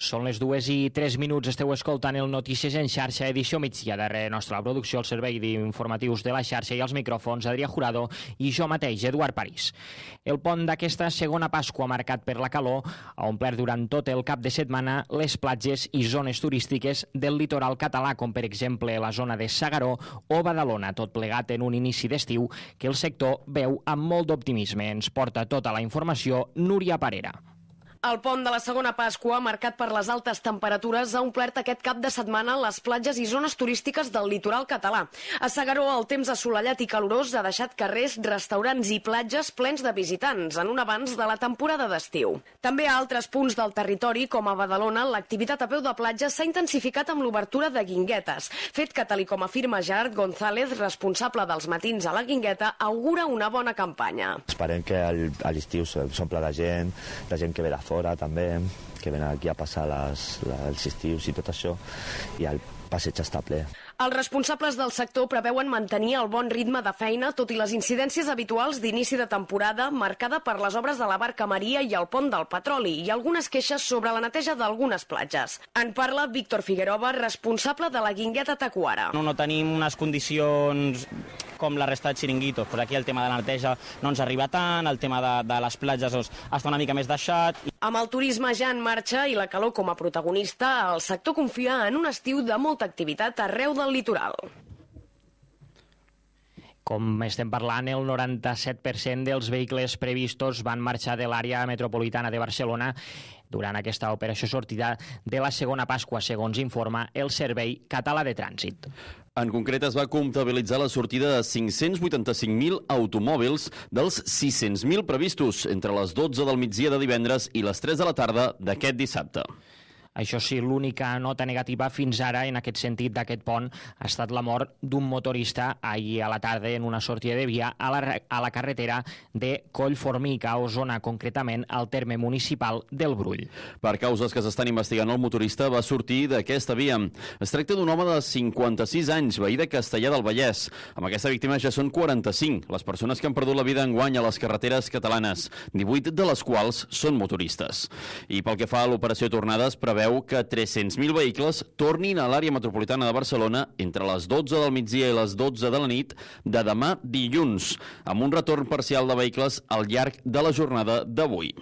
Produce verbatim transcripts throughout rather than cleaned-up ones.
Són les dues i tres minuts, esteu escoltant el Notícies en xarxa, edició migdia. Darrere nostra la producció, el servei d'informatius de la xarxa i els micròfons, Adrià Jurado i jo mateix, Eduard París. El pont d'aquesta segona Pasqua, marcat per la calor, ha omplert durant tot el cap de setmana les platges i zones turístiques del litoral català, com per exemple la zona de S'Agaró o Badalona, tot plegat en un inici d'estiu que el sector veu amb molt d'optimisme. Ens porta tota la informació Núria Parera. El pont de la segona Pasqua, marcat per les altes temperatures, ha omplert aquest cap de setmana les platges i zones turístiques del litoral català. A S'Agaró, el temps assolellat i calorós ha deixat carrers, restaurants i platges plens de visitants, en un avanç de la temporada d'estiu. També a altres punts del territori, com a Badalona, l'activitat a peu de platja s'ha intensificat amb l'obertura de guinguetes, fet que, tal i com afirma Gerard González, responsable dels matins a la Guingueta, augura una bona campanya. Esperem que a l'estiu s'omple la gent, la gent que ve de fora, fora també, que venen aquí a passar les, les, els estius i tot això, i el passeig està ple. Els responsables del sector preveuen mantenir el bon ritme de feina, tot i les incidències habituals d'inici de temporada, marcada per les obres de la Barca Maria i el pont del Petroli, i algunes queixes sobre la neteja d'algunes platges. En parla Víctor Figueroa, responsable de la Guingueta Tacuara. No, no tenim unes condicions com la resta de xiringuitos, però aquí el tema de la neteja no ens arriba tant, el tema de, de les platges doncs, està una mica més deixat. Amb el turisme ja en marxa i la calor com a protagonista, el sector confia en un estiu de molta activitat arreu del litoral. Com estem parlant, el noranta-set per cent dels vehicles previstos van marxar de l'àrea metropolitana de Barcelona durant aquesta operació sortida de la segona Pasqua, segons informa el Servei Català de Trànsit. En concret, es va comptabilitzar la sortida de cinc-cents vuitanta-cinc mil automòbils dels sis-cents mil previstos entre les dotze del migdia de divendres i les tres de la tarda d'aquest dissabte. Això sí, l'única nota negativa fins ara en aquest sentit d'aquest pont ha estat la mort d'un motorista ahir a la tarda en una sortida de via a la, a la carretera de Collformic, a Osona, concretament al terme municipal del Brull. Per causes que s'estan investigant, el motorista va sortir d'aquesta via. Es tracta d'un home de cinquanta-sis anys, veí de Castellar del Vallès. Amb aquesta víctima ja són quaranta-cinc les persones que han perdut la vida enguany a les carreteres catalanes, divuit de les quals són motoristes. I pel que fa a l'operació Tornades, preveu que tres-cents mil vehicles tornin a l'àrea metropolitana de Barcelona entre les dotze del migdia i les dotze de la nit de demà dilluns, amb un retorn parcial de vehicles al llarg de la jornada d'avui.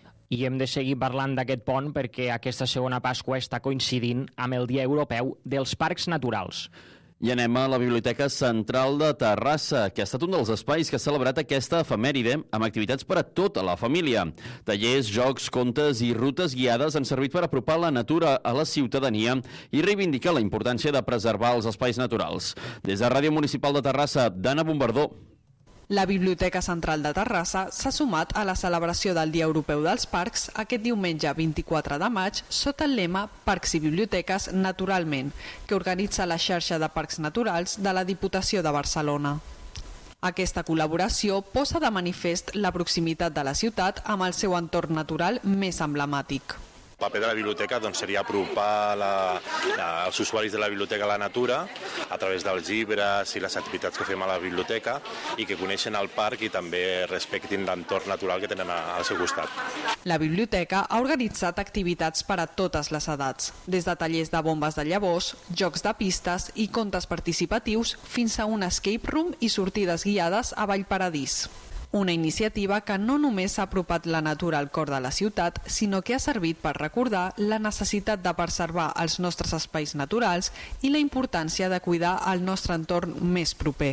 I hem de seguir parlant d'aquest pont perquè aquesta segona Pasqua està coincidint amb el Dia Europeu dels Parcs Naturals. I anem a la Biblioteca Central de Terrassa, que ha estat un dels espais que ha celebrat aquesta efemèride amb activitats per a tota la família. Tallers, jocs, contes i rutes guiades han servit per apropar la natura a la ciutadania i reivindicar la importància de preservar els espais naturals. Des de Ràdio Municipal de Terrassa, Dana Bombardó. La Biblioteca Central de Terrassa s'ha sumat a la celebració del Dia Europeu dels Parcs aquest diumenge vint-i-quatre de maig sota el lema Parcs i Biblioteques Naturalment, que organitza la xarxa de parcs naturals de la Diputació de Barcelona. Aquesta col·laboració posa de manifest la proximitat de la ciutat amb el seu entorn natural més emblemàtic. El paper de la biblioteca doncs, seria apropar la, la, els usuaris de la biblioteca a la natura a través dels llibres i les activitats que fem a la biblioteca i que coneixen el parc i també respectin l'entorn natural que tenen al seu costat. La biblioteca ha organitzat activitats per a totes les edats, des de tallers de bombes de llavors, jocs de pistes i contes participatius fins a un escape room i sortides guiades a Vallparadís. Una iniciativa que no només ha apropat la natura al cor de la ciutat, sinó que ha servit per recordar la necessitat de preservar els nostres espais naturals i la importància de cuidar el nostre entorn més proper.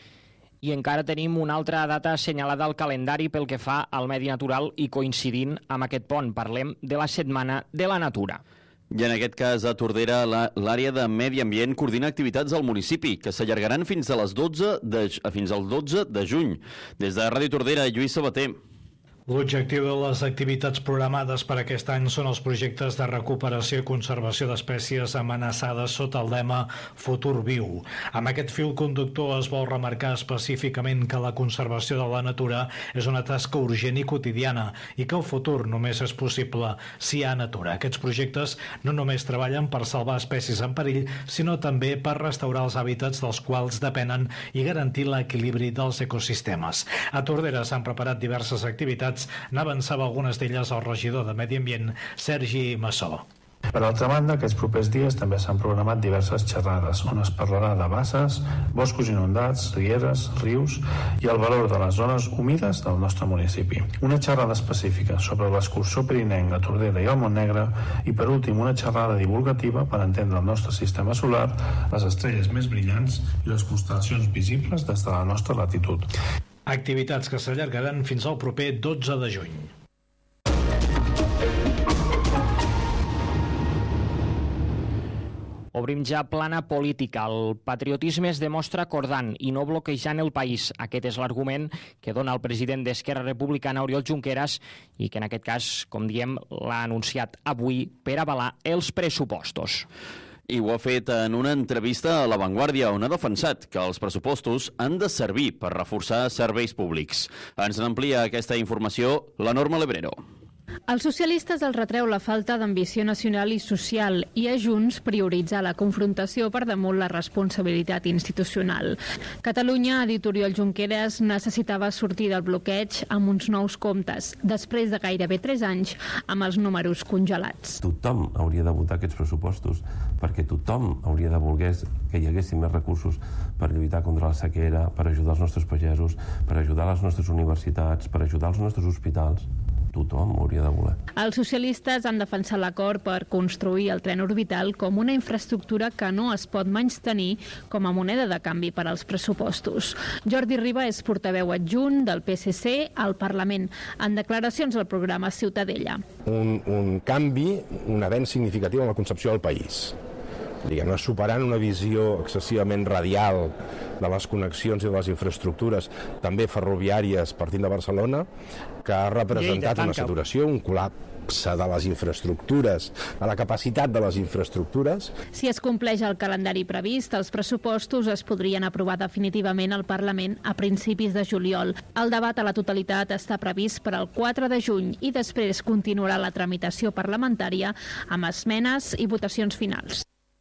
I encara tenim una altra data assenyalada al calendari pel que fa al medi natural i coincidint amb aquest pont. Parlem de la Setmana de la Natura. I en aquest cas, a Tordera, l'àrea de Medi Ambient coordina activitats al municipi, que s'allargaran fins a les dotze de, fins al dotze de juny. Des de Ràdio Tordera, Lluís Sabater. L'objectiu de les activitats programades per aquest any són els projectes de recuperació i conservació d'espècies amenaçades sota el lema Futur Viu. Amb aquest fil conductor es vol remarcar específicament que la conservació de la natura és una tasca urgent i quotidiana i que el futur només és possible si hi ha natura. Aquests projectes no només treballen per salvar espècies en perill, sinó també per restaurar els hàbitats dels quals depenen i garantir l'equilibri dels ecosistemes. A Tordera s'han preparat diverses activitats. N'avançava algunes d'elles el regidor de Medi Ambient, Sergi Massó. Per altra banda, aquests propers dies també s'han programat diverses xerrades on es parlarà de basses, boscos inundats, rieres, rius i el valor de les zones humides del nostre municipi. Una xerrada específica sobre l'excursió pirinenca a Tordera i al Montnegre i, per últim, una xerrada divulgativa per entendre el nostre sistema solar, les estrelles més brillants i les constel·lacions visibles des de la nostra latitud. Activitats que s'allargaran fins al proper dotze de juny. Obrim ja plana política. El patriotisme es demostra acordant i no bloquejant el país. Aquest és l'argument que dona el president d'Esquerra Republicana, Oriol Junqueras, i que en aquest cas, com diem, l'ha anunciat avui per avalar els pressupostos. I ho ha fet en una entrevista a La Vanguardia, on ha defensat que els pressupostos han de servir per reforçar serveis públics. Ens n'amplia aquesta informació la Norma Lebrero. Els socialistes els retreu la falta d'ambició nacional i social i a Junts prioritzar la confrontació per damunt la responsabilitat institucional. Catalunya, ha dit Oriol Junqueras, necessitava sortir del bloqueig amb uns nous comptes, després de gairebé tres anys amb els números congelats. Tothom hauria de votar aquests pressupostos perquè tothom hauria de voler que hi haguessin més recursos per lluitar contra la sequera, per ajudar els nostres pagesos, per ajudar les nostres universitats, per ajudar els nostres hospitals. Tothom hauria de voler. Els socialistes han defensat l'acord per construir el tren orbital com una infraestructura que no es pot menystenir com a moneda de canvi per als pressupostos. Jordi Riba és portaveu adjunt del P S C al Parlament, en declaracions al programa Ciutadella. Un, un canvi, un avenç significatiu en la concepció del país. Diguem-ne, superant una visió excessivament radial de les connexions i de les infraestructures, també ferroviàries partint de Barcelona, que ha representat una saturació, un col·lapse de les infraestructures, de la capacitat de les infraestructures. Si es compleix el calendari previst, els pressupostos es podrien aprovar definitivament al Parlament a principis de juliol. El debat a la totalitat està previst per al quatre de juny i després continuarà la tramitació parlamentària amb esmenes i votacions finals.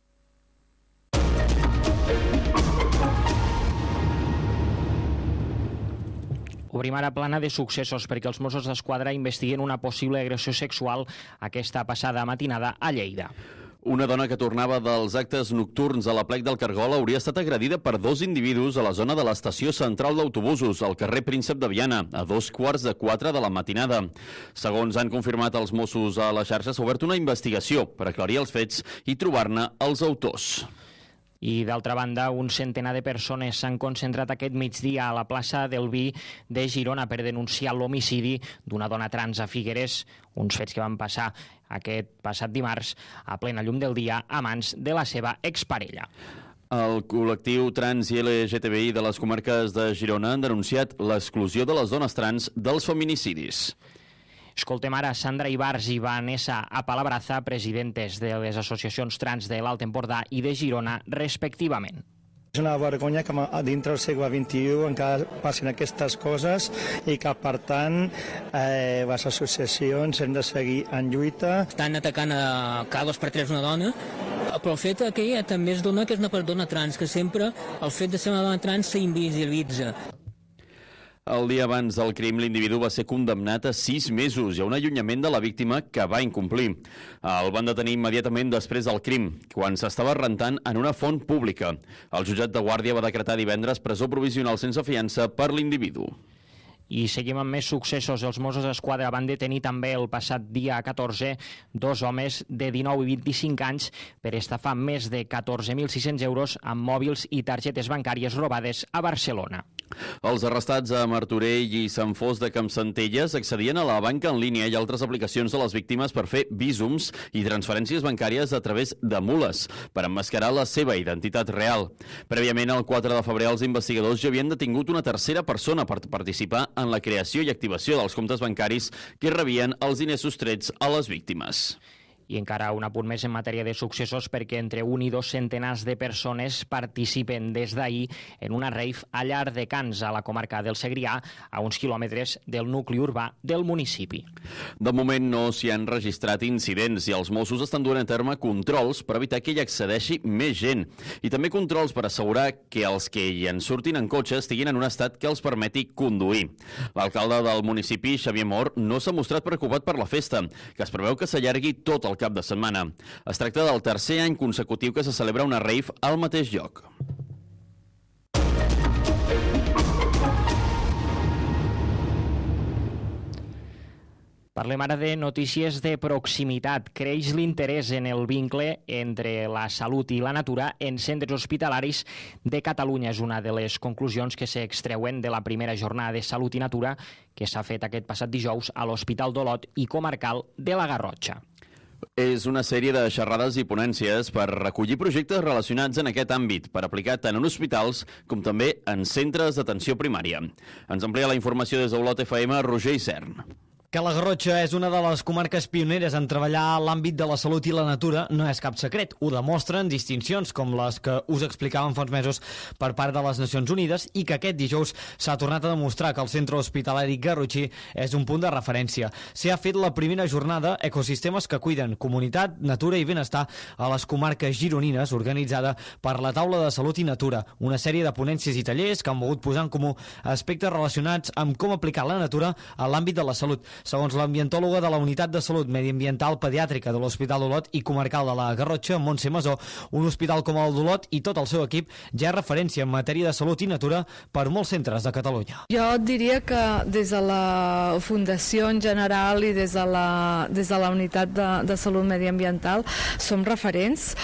Obrim ara plana de successos perquè els Mossos d'Esquadra investiguen una possible agressió sexual aquesta passada matinada a Lleida. Una dona que tornava dels actes nocturns a la Plec del Cargol hauria estat agredida per dos individus a la zona de l'estació central d'autobusos, al carrer Príncep de Viana, a dos quarts de quatre de la matinada. Segons han confirmat els Mossos a la xarxa, s'ha obert una investigació per aclarir els fets i trobar-ne els autors. I, d'altra banda, un centenar de persones s'han concentrat aquest migdia a la plaça del Vi de Girona per denunciar l'homicidi d'una dona trans a Figueres, uns fets que van passar aquest passat dimarts a plena llum del dia a mans de la seva exparella. El col·lectiu trans i L G T B I de les comarques de Girona han denunciat l'exclusió de les dones trans dels feminicidis. Escoltem ara Sandra Ibars i Vanessa Apalabraza, presidentes de les associacions trans de l'Alt Empordà i de Girona, respectivament. És una vergonya que dintre del segle vint-i-u encara passin aquestes coses i que, per tant, eh, les associacions hem de seguir en lluita. Estan atacant a cada dos per tres una dona, però el fet que ella també es dona que és una persona trans, que sempre el fet de ser una dona trans s'invisibilitza. El dia abans del crim, l'individu va ser condemnat a sis mesos i a un allunyament de la víctima que va incomplir. El van detenir immediatament després del crim, quan s'estava rentant en una font pública. El jutjat de Guàrdia va decretar divendres presó provisional sense fiança per l'individu. I seguim amb més successos. Els Mossos d'Esquadra van detenir també el passat dia catorze dos homes de dinou i vint-i-cinc anys per estafar més de catorze mil sis-cents euros amb mòbils i targetes bancàries robades a Barcelona. Els arrestats a Martorell i Sant Fost de Campsentelles accedien a la banca en línia i altres aplicacions de les víctimes per fer vísums i transferències bancàries a través de mules, per emmascarar la seva identitat real. Prèviament, el quatre de febrer, els investigadors ja havien detingut una tercera persona per participar en la creació i activació dels comptes bancaris que rebien els diners sostrets a les víctimes. I encara un apunt més en matèria de successos perquè entre un i dos centenars de persones participen des d'ahir en una rave a Llardecans, a la comarca del Segrià, a uns quilòmetres del nucli urbà del municipi. De moment no s'hi han registrat incidents i els Mossos estan duent a terme controls per evitar que hi accedeixi més gent i també controls per assegurar que els que hi en surtin en cotxe estiguin en un estat que els permeti conduir. L'alcalde del municipi, Xavier Mor, no s'ha mostrat preocupat per la festa, que es preveu que s'allargui tot el el cap de setmana. Es tracta del tercer any consecutiu que se celebra una rave al mateix lloc. Parlem ara de notícies de proximitat. Creix l'interès en el vincle entre la salut i la natura en centres hospitalaris de Catalunya. És una de les conclusions que s'extreuen de la primera jornada de Salut i Natura que s'ha fet aquest passat dijous a l'Hospital d'Olot i Comarcal de la Garrotxa. És una sèrie de xerrades i ponències per recollir projectes relacionats en aquest àmbit, per aplicar tant en hospitals com també en centres d'atenció primària. Ens amplia la informació des d'Olot F M, Roger Isern. Que la Garrotxa és una de les comarques pioneres en treballar l'àmbit de la salut i la natura no és cap secret. Ho demostren distincions com les que us explicàvem fa uns mesos per part de les Nacions Unides i que aquest dijous s'ha tornat a demostrar que el centre hospitalari garrotxí és un punt de referència. S'hi ha fet la primera jornada Ecosistemes que cuiden, comunitat, natura i benestar a les comarques gironines, organitzada per la Taula de Salut i Natura, una sèrie de ponències i tallers que han volgut posar en comú aspectes relacionats amb com aplicar la natura a l'àmbit de la salut. Segons l'ambientòloga de la Unitat de Salut Mediambiental Pediàtrica de l'Hospital d'Olot i Comarcal de la Garrotxa, Montse Masó, un hospital com el d'Olot i tot el seu equip ja és referència en matèria de salut i natura per molts centres de Catalunya. Jo diria que des de la Fundació en general i des de la, des de la Unitat de, de Salut Mediambiental som referents,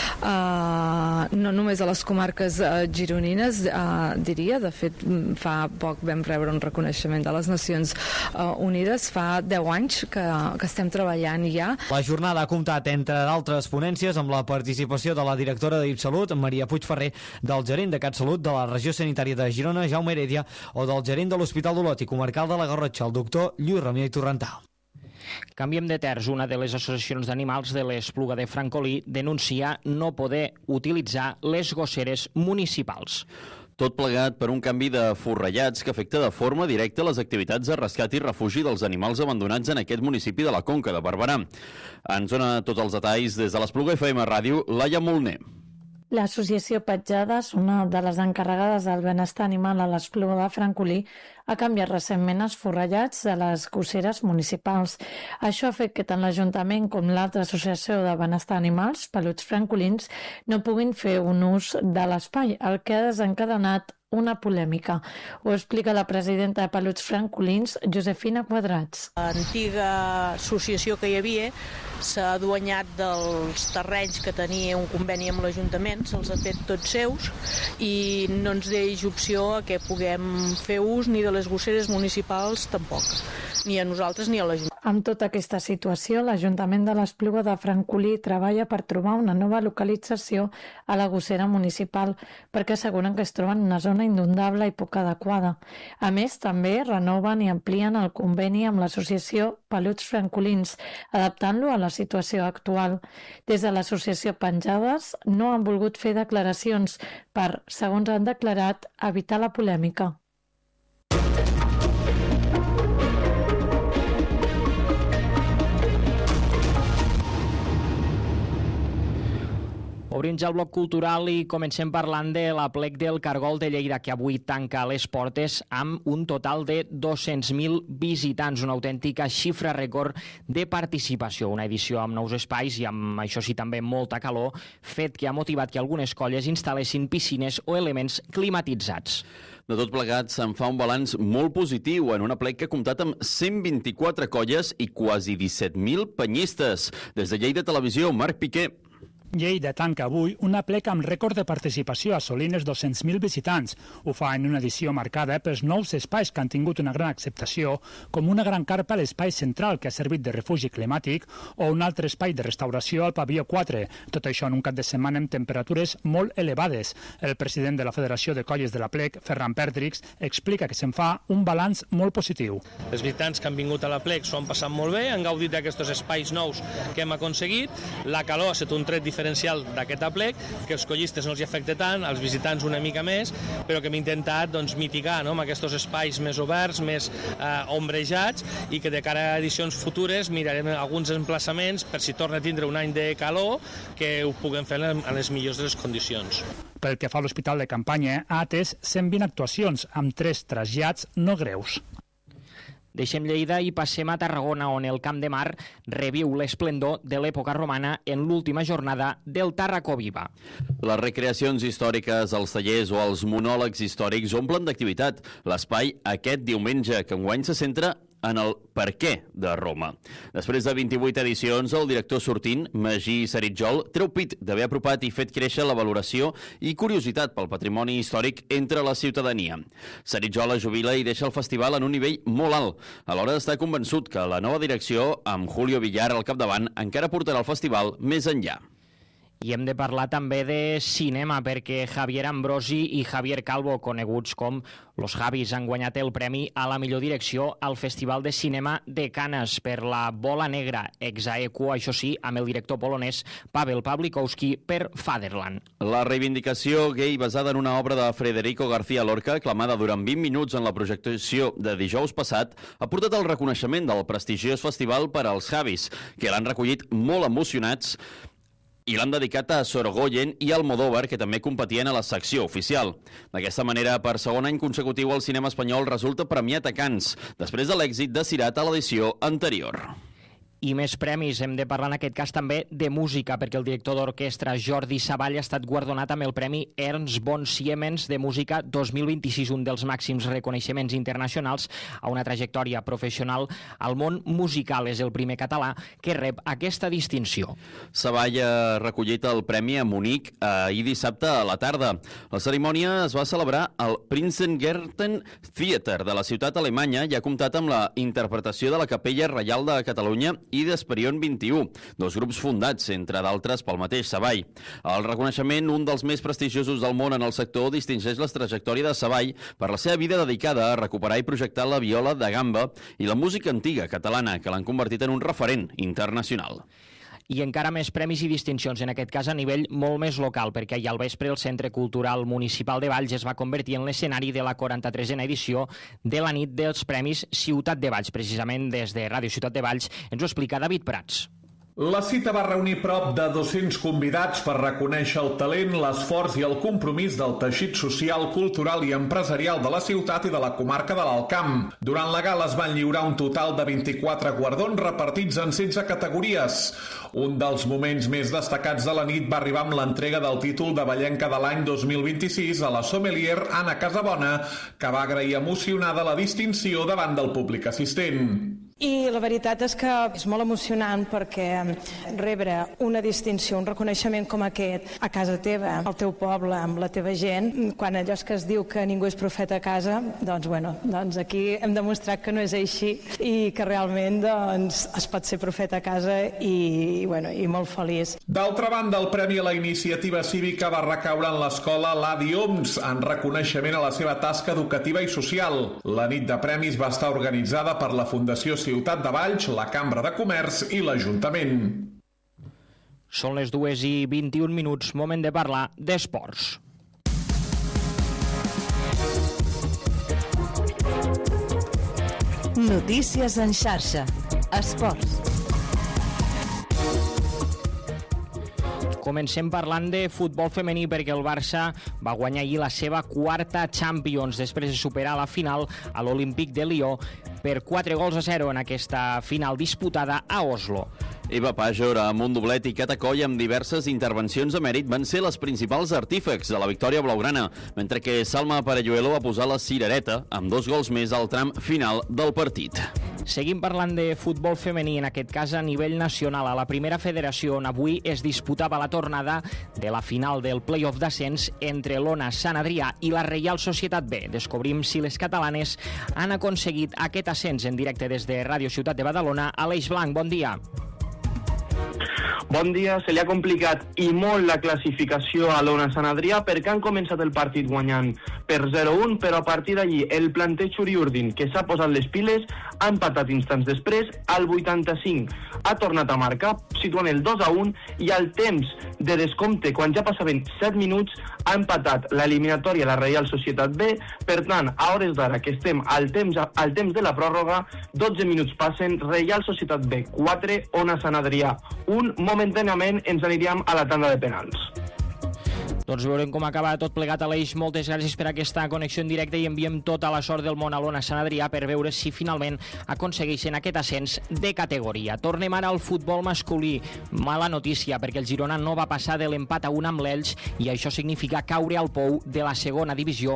eh, no només a les comarques eh, gironines, eh, diria, de fet fa poc vam rebre un reconeixement de les Nacions eh, Unides, fa deu anys que, que estem treballant ja. La jornada ha comptat, entre d'altres ponències, amb la participació de la directora d'Ipsalut, Maria Puigferrer, del gerent de CatSalut de la regió sanitària de Girona, Jaume Heredia, o del gerent de l'Hospital d'Olot i Comarcal de la Garrotxa, el doctor Lluís Ramió i Torrentà. Canviem de terç. Una de les associacions d'animals de l'Espluga de Francolí denuncia no poder utilitzar les gosseres municipals. Tot plegat per un canvi de forrellats que afecta de forma directa les activitats de rescat i refugi dels animals abandonats en aquest municipi de la Conca de Barberà. Ens dona tots els detalls des de l'Espluga F M Ràdio, Laia Molner. L'associació Petjades, una de les encarregades del benestar animal a l'Espluga de Francolí, ha canviat recentment els forrellats de les gosseres municipals. Això ha fet que tant l'Ajuntament com l'altra associació de benestar animals, Peluts Francolins, no puguin fer un ús de l'espai, el que ha desencadenat una polèmica. Ho explica la presidenta de Peluts Francolins, Josefina Quadrats. L'antiga associació que hi havia s'ha aduanyat dels terrenys que tenia un conveni amb l'Ajuntament, se'ls ha fet tots seus i no ens deix opció a que puguem fer ús ni de les gosseres municipals tampoc, ni a nosaltres ni a l'Ajuntament. Amb tota aquesta situació, l'Ajuntament de l'Espluga de Francolí treballa per trobar una nova localització a la gossera municipal perquè asseguren que es troben en una zona inundable i poc adequada. A més, també renoven i amplien el conveni amb l'associació Peluts Francolins, adaptant-lo a la situació actual. Des de l'associació Penjades no han volgut fer declaracions per, segons han declarat, evitar la polèmica. Obrim ja el bloc cultural i comencem parlant de l'Aplec del Cargol de Lleida, que avui tanca les portes amb un total de dos-cents mil visitants, una autèntica xifra rècord de participació. Una edició amb nous espais i amb, això sí, també molta calor, fet que ha motivat que algunes colles instal·lessin piscines o elements climatitzats. De tot plegat, se'n fa un balanç molt positiu en un aplec que ha comptat amb cent vint-i-quatre colles i quasi disset mil penyistes. Des de Lleida Televisió, Marc Piqué. Lleida tanca avui un aplec amb rècord de participació, assolint els dos-cents mil visitants. Ho fa en una edició marcada pels nous espais que han tingut una gran acceptació, com una gran carpa a l'espai central que ha servit de refugi climàtic o un altre espai de restauració al pavelló quatre. Tot això en un cap de setmana amb temperatures molt elevades. El president de la Federació de Colles de l'Aplec, Ferran Perdrix, explica que se'n fa un balanç molt positiu. Els visitants que han vingut a l'Aplec s'ho han passat molt bé, han gaudit d'aquests espais nous que hem aconseguit. La calor ha estat un tret diferent diferencial d'aquest aplec, que els collistes no els hi afecta tant, als visitants una mica més, però que hem intentat doncs, mitigar no, amb aquests espais més oberts, més eh, ombrejats, i que de cara a edicions futures mirarem alguns emplaçaments per si torna a tindre un any de calor, que ho puguem fer en les millors de les condicions. Pel que fa a l'Hospital de Campanya, ha atès cent vint actuacions amb tres trasllats no greus. Deixem Lleida i passem a Tarragona, on el Camp de Mar reviu l'esplendor de l'època romana en l'última jornada del Tarracó Viva. Les recreacions històriques, els tallers o els monòlegs històrics omplen d'activitat l'espai aquest diumenge, que enguany se centra en el per què de Roma. Després de vint-i-vuit edicions, el director sortint, Magí Saritjol, treu pit d'haver apropat i fet créixer la valoració i curiositat pel patrimoni històric entre la ciutadania. Saritjol es jubila i deixa el festival en un nivell molt alt. Alhora està convençut que la nova direcció, amb Julio Villar al capdavant, encara portarà el festival més enllà. I hem de parlar també de cinema, perquè Javier Ambrosi i Javier Calvo, coneguts com Los Javis, han guanyat el premi a la millor direcció al Festival de Cinema de Canes per La Bola Negra, ex aequo, això sí, amb el director polonès Paweł Pawlikowski per Fatherland. La reivindicació gay basada en una obra de Federico García Lorca, aclamada durant vint minuts en la projecció de dijous passat, ha portat el reconeixement del prestigiós festival per als Javis, que l'han recollit molt emocionats i l'han dedicat a Sorogoyen i Almodóvar, que també competien a la secció oficial. D'aquesta manera, per segon any consecutiu, el cinema espanyol resulta premiat a Cannes, després de l'èxit de Sirat a l'edició anterior. I més premis. Hem de parlar en aquest cas també de música, perquè el director d'orquestra Jordi Savall ha estat guardonat amb el Premi Ernst von Siemens de Música dos mil vint-i-sis, un dels màxims reconeixements internacionals a una trajectòria professional al món musical. És el primer català que rep aquesta distinció. Savall ha recollit el premi a Munic ahir dissabte a la tarda. La cerimònia es va celebrar al Prinsengarten Theater de la ciutat alemanya i ha comptat amb la interpretació de la Capella Reial de Catalunya i d'Esperion vint-i-u, dos grups fundats, entre d'altres, pel mateix Savall. El reconeixement, un dels més prestigiosos del món en el sector, distingeix la trajectòria de Savall per la seva vida dedicada a recuperar i projectar la viola de gamba i la música antiga catalana, que l'han convertit en un referent internacional. I encara més premis i distincions, en aquest cas a nivell molt més local, perquè ahir al vespre el Centre Cultural Municipal de Valls es va convertir en l'escenari de la quaranta-tresena edició de la nit dels Premis Ciutat de Valls. Precisament des de Ràdio Ciutat de Valls ens ho explica David Prats. La cita va reunir prop de dos-cents convidats per reconèixer el talent, l'esforç i el compromís del teixit social, cultural i empresarial de la ciutat i de la comarca de l'Alt Camp. Durant la gala es van lliurar un total de vint-i-quatre guardons repartits en setze categories. Un dels moments més destacats de la nit va arribar amb l'entrega del títol de Vallenca de l'any dos mil vint-i-sis a la sommelier Anna Casabona, que va agrair emocionada la distinció davant del públic assistent. I la veritat és que és molt emocionant perquè rebre una distinció, un reconeixement com aquest a casa teva, al teu poble, amb la teva gent, quan allò és que es diu que ningú és profeta a casa, doncs, bueno, doncs aquí hem demostrat que no és així i que realment doncs, es pot ser profeta a casa i, bueno, i molt feliç. D'altra banda, el Premi a la Iniciativa Cívica va recaure en l'escola Ladi Oms en reconeixement a la seva tasca educativa i social. La nit de premis va estar organitzada per la Fundació Ciutat de Valls, la Cambra de Comerç i l'Ajuntament. Són les dues i vint-i-un minuts, moment de parlar d'esports. Notícies en xarxa. Esports. Comencem parlant de futbol femení perquè el Barça va guanyar ahir la seva quarta Champions després de superar la final a l'Olímpic de Lió per quatre gols a zero en aquesta final disputada a Oslo. Eva Pajor, amb un doblet, i Cata Coll, amb diverses intervencions de mèrit, van ser les principals artífex de la victòria blaugrana, mentre que Salma Parelluelo va posar la cirereta amb dos gols més al tram final del partit. Seguim parlant de futbol femení, en aquest cas a nivell nacional, a la primera federació, on avui es disputava la tornada de la final del play-off d'ascens entre l'Ona Sant Adrià i la Reial Societat B. Descobrim si les catalanes han aconseguit aquest ascens en directe des de Ràdio Ciutat de Badalona. Aleix Blanc, bon dia. Bon dia, se li ha complicat i molt la classificació a l'Ona Sant Adrià perquè han començat el partit guanyant per zero a un, però a partir d'allí el planter Xuriurdin, que s'ha posat les piles, ha empatat instants després, al vuitanta-cinc ha tornat a marcar, situant el dos a un, i al temps de descompte, quan ja passaven set minuts, ha empatat l'eliminatòria la Reial Societat B. Per tant, a hores d'ara que estem al temps, al temps de la pròrroga, dotze minuts passen, Reial Societat B quatre, Ona Sant Adrià un. Momentàniament ens aniríem a la tanda de penals. Doncs veurem com acaba tot plegat. Aleix, moltes gràcies per aquesta connexió en directe i enviem tota la sort del món a l'Ona Sant Adrià per veure si finalment aconsegueixen aquest ascens de categoria. Tornem ara al futbol masculí. Mala notícia, perquè el Girona no va passar de l'empat a un amb l'Elx i això significa caure al pou de la segona divisió